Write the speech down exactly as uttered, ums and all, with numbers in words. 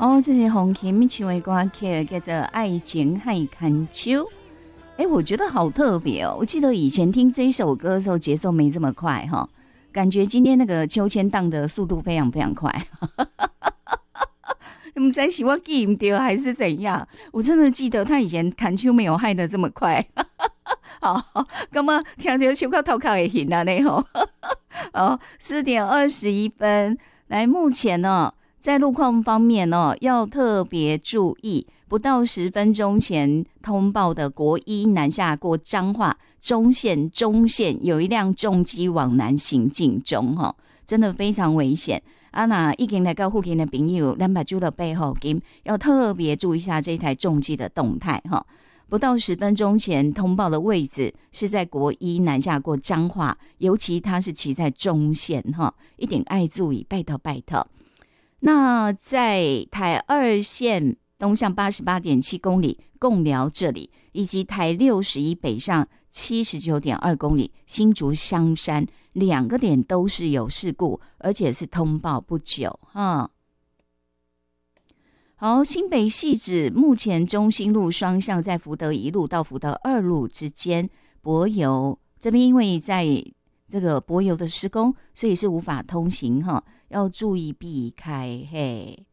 哦，这是洪琴唱的歌曲，叫做《爱情海看秋》。哎，我觉得好特别哦！我记得以前听这一首歌的时候，节奏没这么快哈，感觉今天那个秋千荡的速度非常非常快。不知道是我记不对还是怎样？我真的记得他以前砍秋没有害得这么快。好，那么听这个秋靠头靠也行了呢吼。哦，四点二十一分，来，目前呢，在路况方面呢，要特别注意。不到十分钟前通报的国一南下过彰化中线中线有一辆重机往南行进中，真的非常危险啊！那已经来到附近的朋友，咱把住的背后要特别注意一下这台重机的动态。不到十分钟前通报的位置是在国一南下过彰化，尤其它是骑在中线，一定爱注意，拜托拜托。那在台二线东向 八十八点七公里贡寮这里，以及台六十一北上 七十九点二公里新竹香山，两个点都是有事故，而且是通报不久哈。好，新北汐止目前中心路双向在福德一路到福德二路之间，柏油这边因为在这个柏油的施工，所以是无法通行哈，要注意避开嘿。